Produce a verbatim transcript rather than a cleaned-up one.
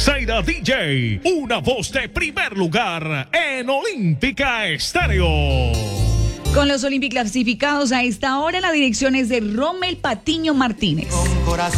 Zaira D J, una voz de primer lugar en Olímpica Estéreo. Con los Olímpicos clasificados a esta hora, la dirección es de Rommel Patiño Martínez.